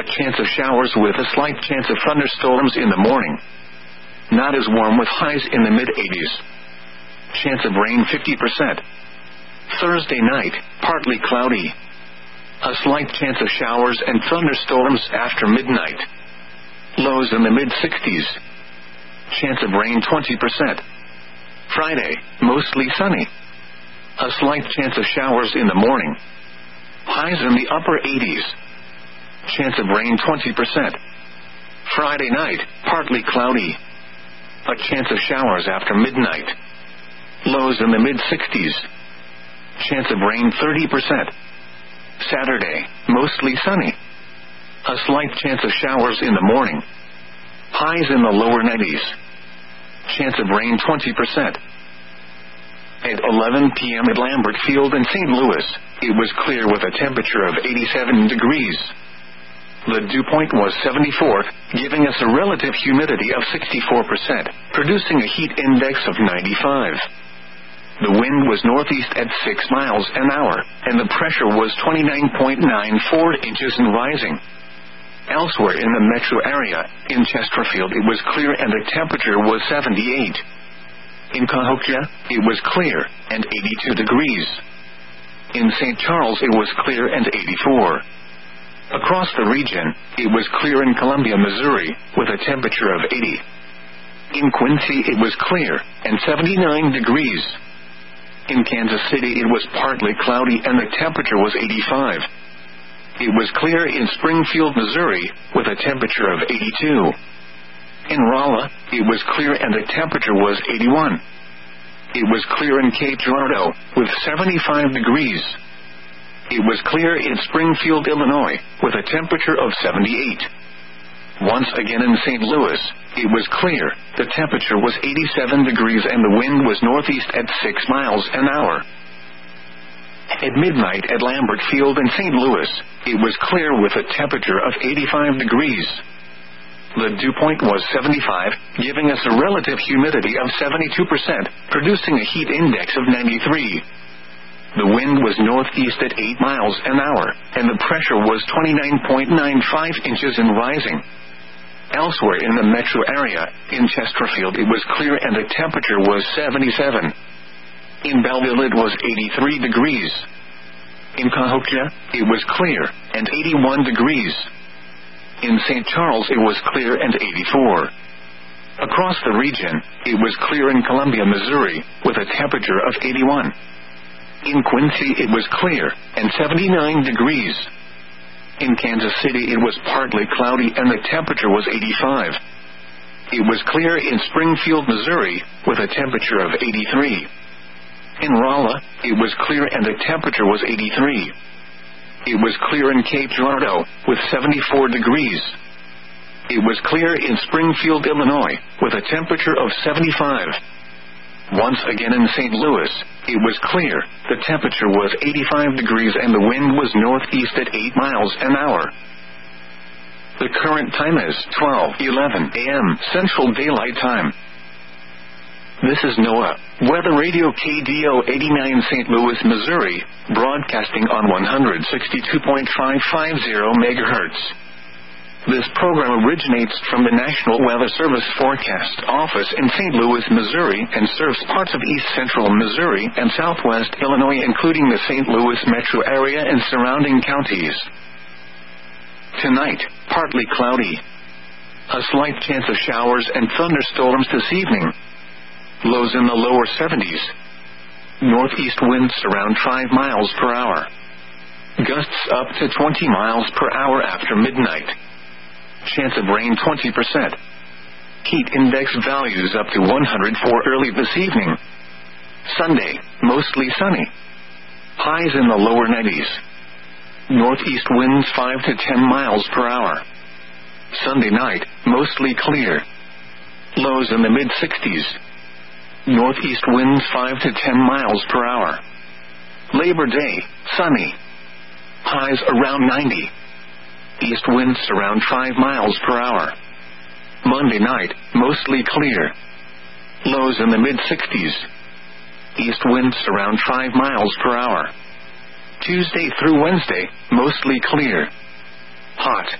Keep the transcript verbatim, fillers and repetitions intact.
A chance of showers with a slight chance of thunderstorms in the morning. Not as warm with highs in the mid eighties. Chance of rain fifty percent. Thursday night, partly cloudy. A slight chance of showers and thunderstorms after midnight. Lows in the mid sixties. Chance of rain twenty percent. Friday, mostly sunny. A slight chance of showers in the morning. Highs in the upper eighties. Chance of rain twenty percent. Friday night, partly cloudy. A chance of showers after midnight. Lows in the mid sixties. Chance of rain thirty percent. Saturday, mostly sunny. A slight chance of showers in the morning. Highs in the lower nineties. Chance of rain twenty percent. At eleven p.m. at Lambert Field in Saint Louis, it was clear with a temperature of eighty-seven degrees. The dew point was seventy-four, giving us a relative humidity of sixty-four percent, producing a heat index of ninety-five. The wind was northeast at six miles an hour, and the pressure was twenty-nine point nine four inches and rising. Elsewhere in the metro area, in Chesterfield it was clear and the temperature was seventy-eight. In Cahokia, it was clear, and eighty-two degrees. In Saint Charles it was clear and eighty-four. Across the region, it was clear in Columbia, Missouri, with a temperature of eighty. In Quincy it was clear, and seventy-nine degrees. In Kansas City it was partly cloudy and the temperature was eighty-five. It was clear in Springfield, Missouri, with a temperature of eighty-two. In Rolla, it was clear and the temperature was eighty-one. It was clear in Cape Girardeau, with seventy-five degrees. It was clear in Springfield, Illinois, with a temperature of seventy-eight. Once again in Saint Louis, it was clear, the temperature was eighty-seven degrees and the wind was northeast at six miles an hour. At midnight at Lambert Field in Saint Louis, it was clear with a temperature of eighty-five degrees. The dew point was seventy-five, giving us a relative humidity of seventy-two percent, producing a heat index of ninety-three. The wind was northeast at eight miles an hour, and the pressure was twenty-nine point nine five inches and rising. Elsewhere in the metro area, in Chesterfield it was clear and the temperature was seventy-seven. In Belleville it was eighty-three degrees. In Cahokia, it was clear, and eighty-one degrees. In Saint Charles it was clear and eighty-four. Across the region, it was clear in Columbia, Missouri, with a temperature of eighty-one. In Quincy it was clear, and seventy-nine degrees. In Kansas City it was partly cloudy and the temperature was eighty-five. It was clear in Springfield, Missouri, with a temperature of eighty-three. In Rolla, it was clear and the temperature was eighty-three. It was clear in Cape Girardeau, with seventy-four degrees. It was clear in Springfield, Illinois, with a temperature of seventy-five. Once again in Saint Louis, it was clear, the temperature was eighty-five degrees and the wind was northeast at eight miles an hour. The current time is twelve eleven a.m. Central Daylight Time. This is NOAA, Weather Radio K D O eighty-nine Saint Louis, Missouri, broadcasting on one sixty-two point five five zero megahertz. This program originates from the National Weather Service Forecast Office in Saint Louis, Missouri, and serves parts of east central Missouri and southwest Illinois, including the Saint Louis metro area and surrounding counties. Tonight, partly cloudy. A slight chance of showers and thunderstorms this evening. Lows in the lower seventies. Northeast winds around five miles per hour. Gusts up to twenty miles per hour after midnight. Chance of rain twenty percent. Heat index values up to one hundred four early this evening. Sunday, mostly sunny. Highs in the lower nineties. Northeast winds five to ten miles per hour. Sunday night, mostly clear. Lows in the mid sixties. Northeast winds five to ten miles per hour. Labor Day, sunny. Highs around ninety. East winds around five miles per hour. Monday night, mostly clear. Lows in the mid sixties. East winds around five miles per hour. Tuesday through Wednesday, mostly clear. Hot.